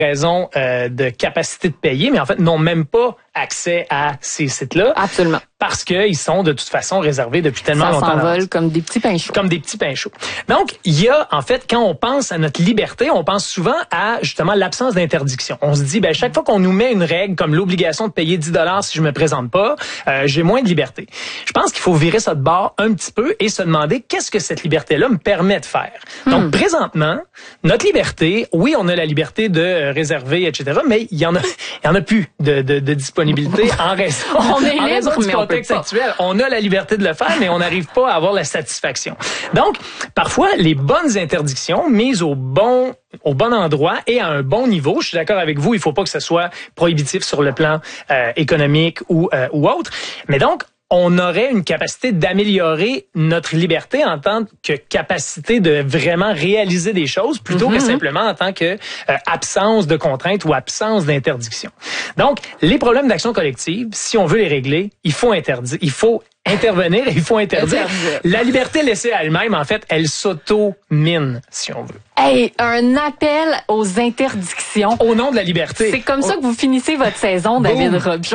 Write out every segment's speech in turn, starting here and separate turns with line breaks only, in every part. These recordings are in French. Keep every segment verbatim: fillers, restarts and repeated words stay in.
raison euh, de capacité de payer, mais en fait n'ont même pas accès à ces sites-là.
Absolument.
Parce qu'ils sont de toute façon réservés depuis tellement
Ça
longtemps.
Ça s'envole comme des petits pains chauds.
Comme des petits pains chauds. Donc, il y a, en fait, quand on pense à notre liberté, on pense souvent à, justement, l'absence d'interdiction. On se dit, ben, chaque fois qu'on nous met une règle comme l'obligation de payer dix dollars si je me présente pas, euh, j'ai moins de liberté. Je pense qu'il faut virer ça de bord un petit peu et se demander qu'est-ce que cette liberté-là me permet de faire. Hmm. Donc, présentement, notre liberté, oui, on a la liberté de réserver, et cetera, mais il y en a, il y en a plus de, de, de disponibilité en raison,
on est
en
libre,
raison du
mais
contexte actuel. On a la liberté de le faire, mais on n'arrive pas à avoir la satisfaction. Donc, parfois, les bonnes interdictions mises au bon au bon endroit et à un bon niveau, je suis d'accord avec vous, il faut pas que ce soit prohibitif sur le plan euh, économique ou euh, ou autre, mais donc on aurait une capacité d'améliorer notre liberté en tant que capacité de vraiment réaliser des choses plutôt mm-hmm. que simplement en tant que euh, absence de contraintes ou absence d'interdiction. Donc, les problèmes d'action collective, si on veut les régler, il faut interdire, il faut intervenir et il faut interdire. La liberté laissée à elle-même, en fait, elle s'auto-mine, si on veut.
Hey, un appel aux interdictions.
Au nom de la liberté.
C'est comme ça que vous finissez votre saison, David Robichaud.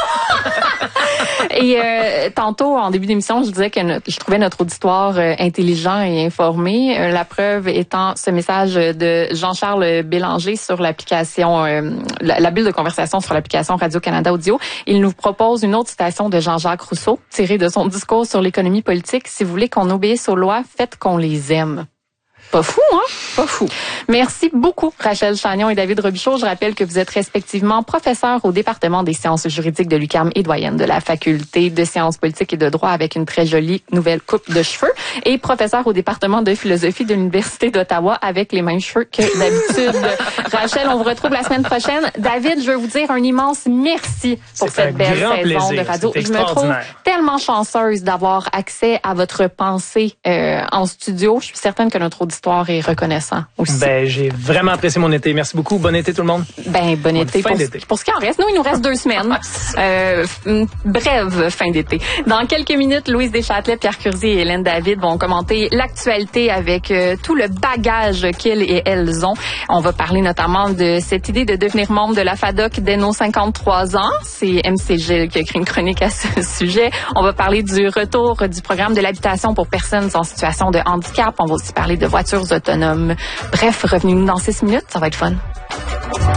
Et euh, tantôt, en début d'émission, je disais que notre, je trouvais notre auditoire euh, intelligent et informé. Euh, la preuve étant ce message de Jean-Charles Bélanger sur l'application, euh, la, la bulle de conversation sur l'application Radio-Canada Audio. Il nous propose une autre citation de Jean-Jacques Rousseau, tirée de son discours sur l'économie politique. Si vous voulez qu'on obéisse aux lois, faites qu'on les aime. Pas fou, hein? Pas fou. Merci beaucoup, Rachel Chagnon et David Robichaud. Je rappelle que vous êtes respectivement professeurs au département des sciences juridiques de l'U Q A M et doyenne de la faculté de sciences politiques et de droit avec une très jolie nouvelle coupe de cheveux et professeur au département de philosophie de l'Université d'Ottawa avec les mêmes cheveux que d'habitude. Rachel, on vous retrouve la semaine prochaine. David, je veux vous dire un immense merci pour cette belle saison plaisir. de radio. Je me trouve tellement chanceuse d'avoir accès à votre pensée euh, en studio. Je suis certaine que notre auditoire est reconnaissant aussi.
Ben, j'ai vraiment apprécié mon été. Merci beaucoup. Bon été tout le monde.
Ben, bon été pour, pour ce qui en reste. Nous, il nous reste deux semaines. euh, une brève fin d'été. Dans quelques minutes, Louise Deschâtelet, Pierre Curzi et Hélène David vont commenter l'actualité avec euh, tout le bagage qu'ils et elles ont. On va parler notamment de cette idée de devenir membre de la FADOC dès nos cinquante-trois ans. C'est M C G qui a écrit une chronique à ce sujet. On va parler du retour du programme de l'habitation pour personnes en situation de handicap. On va aussi parler de voitures autonomes. Bref, revenez-nous dans six minutes, ça va être fun.